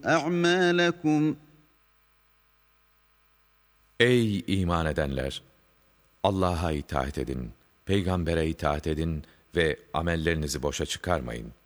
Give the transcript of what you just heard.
أعمالكم. Ey iman edenler! Allah'a itaat edin, peygambere itaat edin ve amellerinizi boşa çıkarmayın.